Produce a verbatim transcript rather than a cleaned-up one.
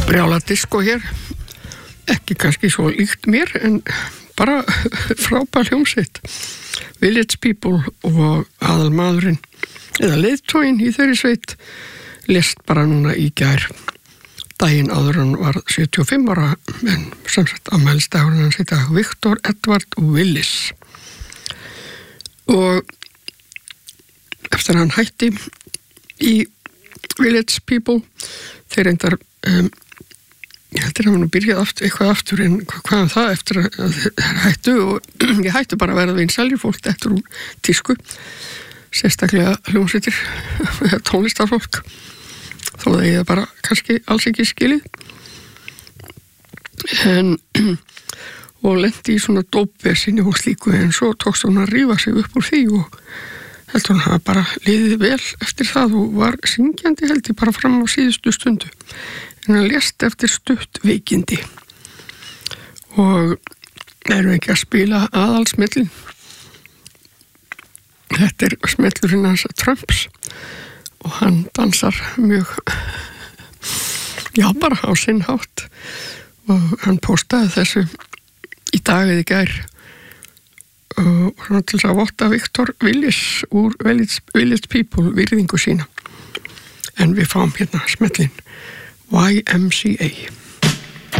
brjála disko hér, ekki kannski svo líkt mér en bara frábær hljómsveit. Village People og aðalmaðurinn eða leiðtoginn í þeirri sveit lést bara núna í gær. Daginn áður hann var sjötíu og fimm ára en sem sagt afmælisdagurinn hans í dag Victor Edward Willis. Og eftir hann hætti í Village People þeir reyndar um, ég heldur að hann byrjaði aftur, eitthvað aftur en hvað um það eftir að þeir hættu og ég hættu bara að vera vinsælir fólk eftir úr tísku sérstaklega hljómsveitir tónlistarfólk þó það ég bara kannski alls ekki skilið en og lendi í svona dópvesinni og slíku en svo tókst hún að rífa sig upp úr því og heldur hún hafa bara liðið vel eftir það og var syngjandi held ég bara fram á síðustu stundu en hann lést eftir stutt veikindi og erum ekki að spila aðalsmellin þetta er smellurinn hans Trumps og hann dansar mjög já bara á sinn hátt og hann postaði þessu í dag eða í gær og hann til þess að votta Victor Willis úr Village, Village People virðingu sína en við fáum hérna smellin Y M C A